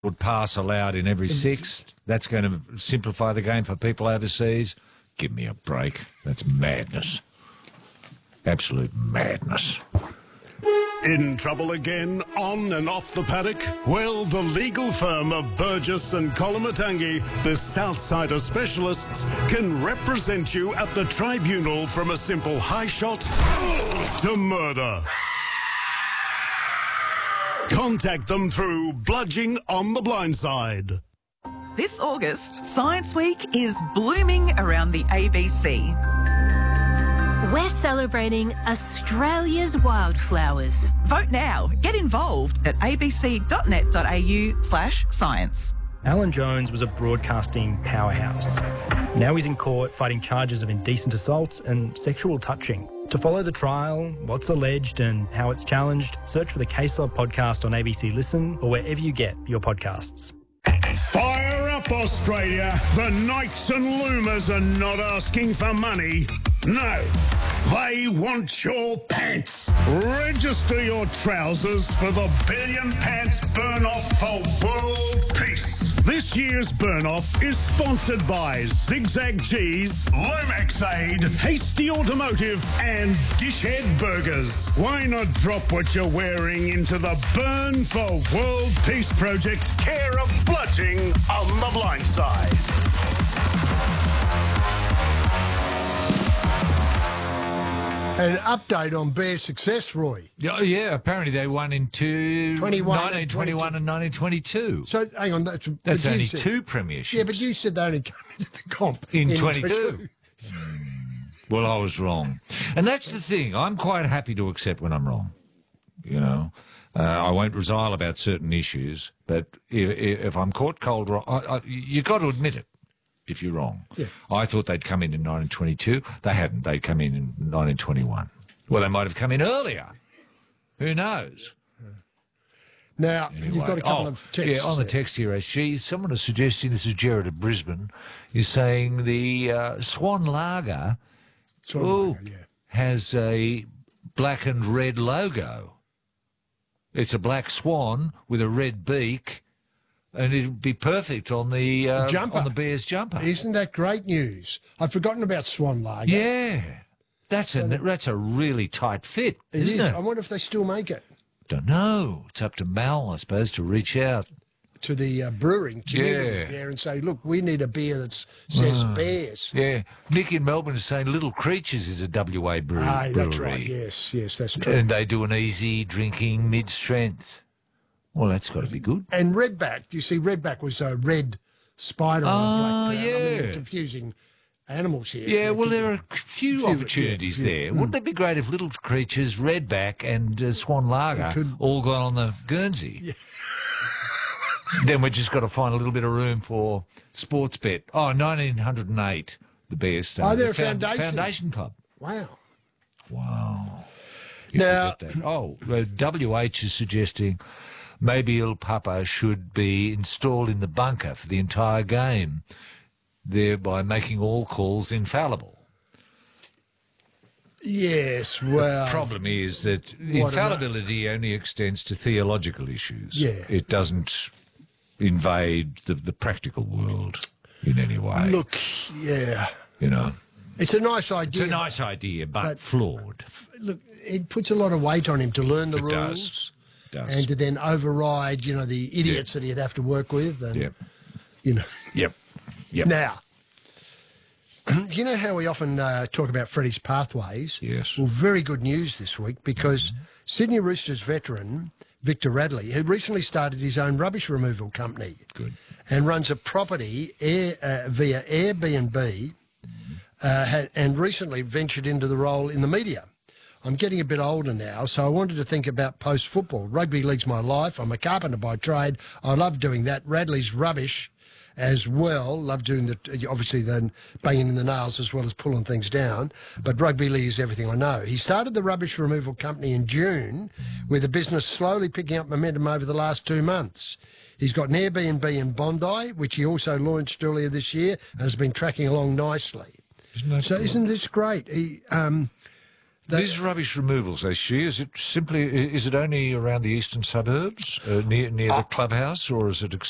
would pass allowed in every six. That's going to simplify the game for people overseas. Give me a break. That's madness. Absolute madness. In trouble again, on and off the paddock? Well, the legal firm of Burgess and Colomatangi, the Southsider specialists, can represent you at the tribunal from a simple high shot to murder. Contact them through Bludging on the Blindside. This August, Science Week is blooming around the ABC. We're celebrating Australia's wildflowers. Vote now. Get involved at abc.net.au/science. Alan Jones was a broadcasting powerhouse. Now he's in court fighting charges of indecent assault and sexual touching. To follow the trial, what's alleged and how it's challenged, search for the Case Law podcast on ABC Listen or wherever you get your podcasts. Fire up, Australia! The Knights and Loomers are not asking for money. No, they want your pants. Register your trousers for the Billion Pants Burn-Off for World Peace. This year's burn-off is sponsored by Zigzag Cheese, Lomax Aid, Hasty Automotive and Dishhead Burgers. Why not drop what you're wearing into the Burn for World Peace project, care of Bludging on the Blindside? An update on Bear success, Roy. Yeah, apparently they won in 1921 and 1922. So, hang on. That's only two premierships. Yeah, but you said they only come into the comp in 22. Well, I was wrong. And that's the thing. I'm quite happy to accept when I'm wrong. You know, I won't resile about certain issues, but if I'm caught cold wrong, you've got to admit it. If you're wrong. Yeah. I thought they'd come in 1922. They hadn't. They'd come in 1921. Well, they might have come in earlier. Who knows? Now, Anyway. you've got a couple of texts. Yeah, on the text here, someone is suggesting, this is Jared of Brisbane, is saying the Swan Lager has a black and red logo. It's a black swan with a red beak. And it'd be perfect on the jumper. On the Bears jumper. Isn't that great news? I'd forgotten about Swan Lager. Yeah, that's a really tight fit. It isn't is. it? I wonder if they still make it. Don't know. It's up to Mal, I suppose, to reach out to the brewing community there and say, look, we need a beer that says Bears. Yeah, Nick in Melbourne is saying Little Creatures is a WA brewery. That's right. Yes, that's true. And they do an easy drinking mid-strength. Well, that's got to be good. And Redback, you see, Redback was a red spider on a black ground. Yeah. I mean, they're confusing animals here. Yeah, well, there are a few opportunities there. Wouldn't it be great if Little Creatures, Redback and Swan Lager all got on the Guernsey? Yeah. Then we've just got to find a little bit of room for Sports Bet. 1908, the Bears started. They're a foundation club. Wow. Now, WH is suggesting maybe Il Papa should be installed in the bunker for the entire game, thereby making all calls infallible. Yes, well... The problem is that infallibility only extends to theological issues. Yeah. It doesn't invade the practical world in any way. Look, yeah. You know. It's a nice idea. It's a nice idea, but flawed. Look, it puts a lot of weight on him to learn the rules. Does. And to then override, the idiots that he'd have to work with. And, Yep. Now, you know how we often talk about Freddie's pathways? Yes. Well, very good news this week because Sydney Roosters veteran Victor Radley, who recently started his own rubbish removal company. Good. And runs a property via Airbnb and recently ventured into the role in the media. I'm getting a bit older now, so I wanted to think about post-football. Rugby league's my life. I'm a carpenter by trade. I love doing that. Radley's rubbish as well. Love doing the banging in the nails as well as pulling things down. But rugby league is everything I know. He started the rubbish removal company in June, with the business slowly picking up momentum over the last 2 months. He's got an Airbnb in Bondi, which he also launched earlier this year and has been tracking along nicely. Isn't this great? These rubbish removals, is it only around the eastern suburbs, near the clubhouse, or is it